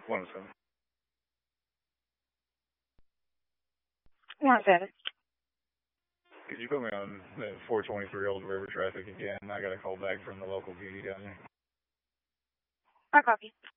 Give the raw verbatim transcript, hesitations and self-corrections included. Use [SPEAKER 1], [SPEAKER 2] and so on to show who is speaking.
[SPEAKER 1] one oh seven.
[SPEAKER 2] one oh seven.
[SPEAKER 1] Could you put me on the four twenty-three Old River traffic again? I got a call back from the local beauty down there.
[SPEAKER 2] I copy.